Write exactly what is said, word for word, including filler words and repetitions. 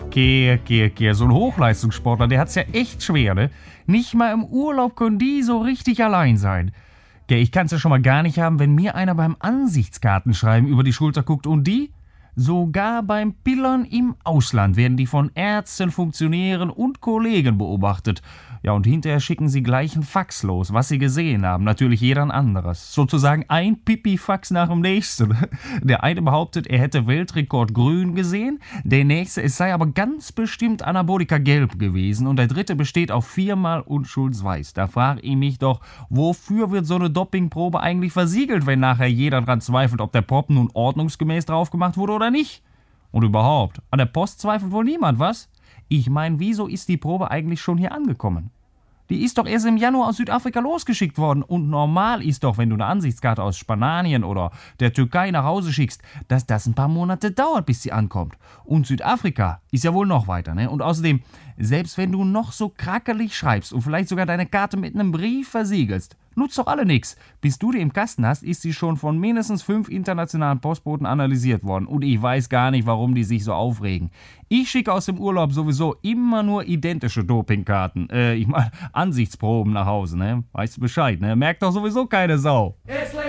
Kehr, kehr, kehr. So ein Hochleistungssportler, der hat's ja echt schwer, ne? Nicht mal im Urlaub können die so richtig allein sein. Gell, ich kann's ja schon mal gar nicht haben, wenn mir einer beim Ansichtskartenschreiben über die Schulter guckt und die? Sogar beim Pillern im Ausland werden die von Ärzten, Funktionären und Kollegen beobachtet. Ja, und hinterher schicken sie gleich einen Fax los, was sie gesehen haben. Natürlich jeder ein anderes. Sozusagen ein Pipi-Fax nach dem nächsten. Der eine behauptet, er hätte Weltrekord grün gesehen, der nächste, es sei aber ganz bestimmt Anabolika gelb gewesen und der dritte besteht auf viermal Unschuldsweiß. Da frage ich mich doch, wofür wird so eine Dopingprobe eigentlich versiegelt, wenn nachher jeder dran zweifelt, ob der Prop nun ordnungsgemäß drauf gemacht wurde oder nicht? Und überhaupt, an der Post zweifelt wohl niemand, was? Ich meine, wieso ist die Probe eigentlich schon hier angekommen? Die ist doch erst im Januar aus Südafrika losgeschickt worden. Und normal ist doch, wenn du eine Ansichtskarte aus Spanien oder der Türkei nach Hause schickst, dass das ein paar Monate dauert, bis sie ankommt. Und Südafrika ist ja wohl noch weiter, ne? Und außerdem, selbst wenn du noch so krackelig schreibst und vielleicht sogar deine Karte mit einem Brief versiegelst, nutzt doch alle nix. Bis du die im Kasten hast, ist sie schon von mindestens fünf internationalen Postboten analysiert worden. Und ich weiß gar nicht, warum die sich so aufregen. Ich schicke aus dem Urlaub sowieso immer nur identische Dopingkarten. Äh, ich meine, Ansichtsproben nach Hause, ne? Weißt du Bescheid, ne? Merkt doch sowieso keine Sau.